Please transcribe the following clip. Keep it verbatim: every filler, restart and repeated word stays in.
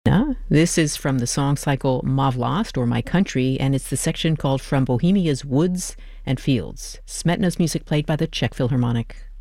Now, this is from the song cycle Mavlast, or My Country, and it's the section called From Bohemia's Woods and Fields. Smetana's music played by the Czech Philharmonic.